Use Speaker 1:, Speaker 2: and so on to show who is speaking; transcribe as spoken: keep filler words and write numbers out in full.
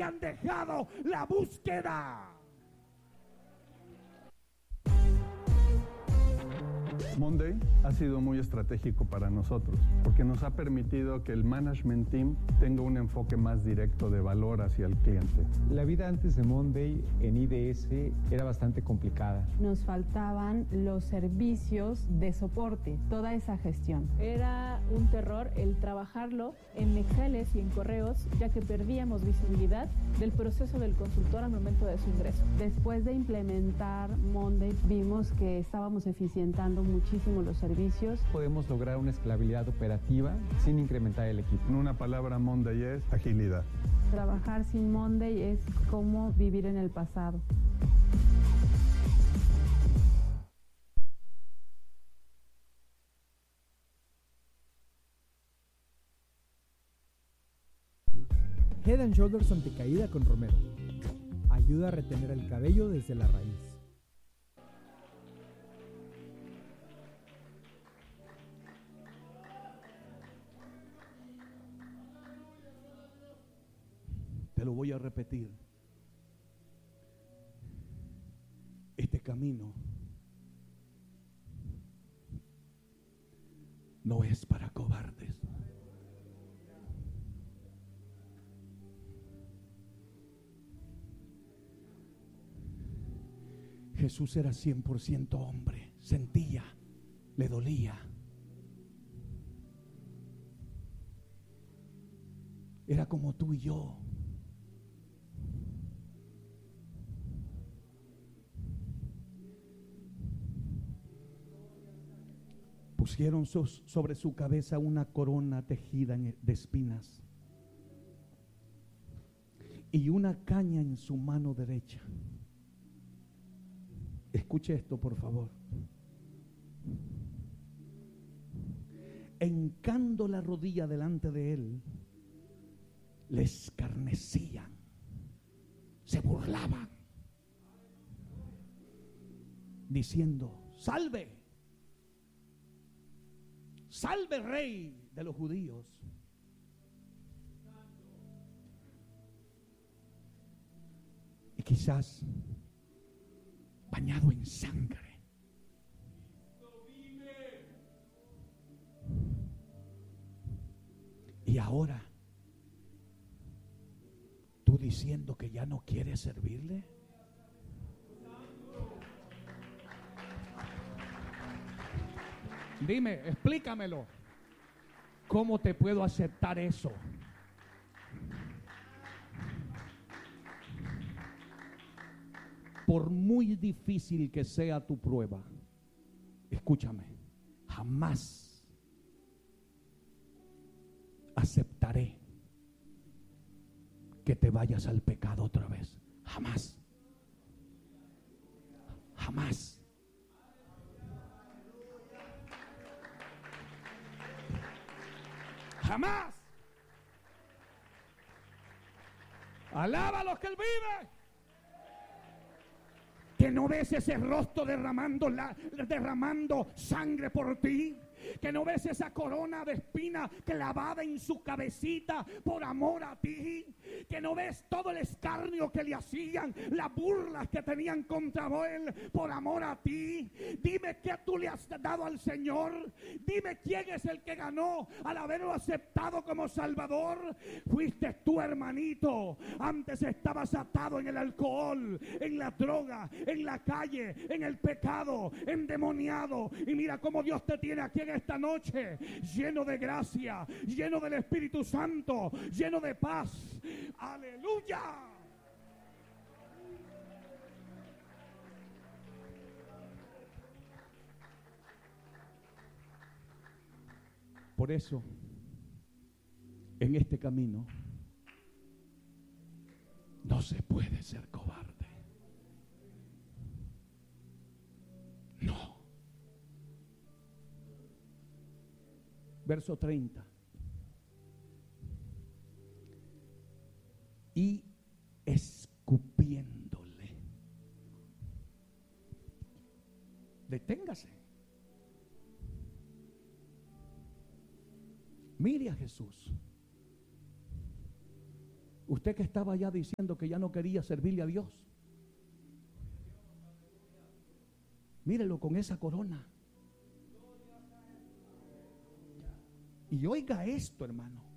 Speaker 1: han dejado la búsqueda.
Speaker 2: Monday ha sido muy estratégico para nosotros porque nos ha permitido que el management team tenga un enfoque más directo de valor hacia el cliente.
Speaker 3: La vida antes de Monday en I D S era bastante complicada.
Speaker 4: Nos faltaban los servicios de soporte, toda esa gestión.
Speaker 5: Era un terror el trabajarlo en Exceles y en correos, ya que perdíamos visibilidad del proceso del consultor al momento de su ingreso.
Speaker 4: Después de implementar Monday, vimos que estábamos eficientando mucho muchísimo los servicios.
Speaker 3: Podemos lograr una escalabilidad operativa sin incrementar el equipo.
Speaker 2: En una palabra, Monday es agilidad.
Speaker 4: Trabajar sin Monday es como vivir en el pasado.
Speaker 6: Head and Shoulders anticaída con Romero. Ayuda a retener el cabello desde la raíz.
Speaker 1: Te lo voy a repetir. Este camino no es para cobardes. Jesús era cien por ciento hombre, sentía, le dolía. Era como tú y yo. Pusieron sobre su cabeza una corona tejida de espinas y una caña en su mano derecha. Escuche esto, por favor. Hincando la rodilla delante de él, le escarnecían, se burlaban, diciendo: salve, salve, rey de los judíos. Y quizás bañado en sangre. Y ahora tú diciendo que ya no quieres servirle. Dime, explícamelo. ¿Cómo te puedo aceptar eso? Por muy difícil que sea tu prueba, escúchame, jamás aceptaré que te vayas al pecado otra vez. Jamás. Jamás. Jamás. Alaba a los que él vive. Que no ves ese rostro derramando, la, derramando sangre por ti. Que no ves esa corona de espina clavada en su cabecita por amor a ti. Que no ves todo el escarnio que le hacían, las burlas que tenían contra él por amor a ti. Dime qué tú le has dado al Señor. Dime quién es el que ganó al haberlo aceptado como Salvador. Fuiste tú, hermanito. Antes estabas atado en el alcohol, en la droga, en la calle, en el pecado, endemoniado. Y mira cómo Dios te tiene aquí en esta noche, lleno de gracia, lleno del Espíritu Santo, lleno de paz. ¡Aleluya! Por eso, en este camino, no se puede ser cobarde. No. Verso treinta. Y escupiéndole. Deténgase. Mire a Jesús. Usted que estaba ya diciendo que ya no quería servirle a Dios, mírelo con esa corona. Y oiga esto, hermano.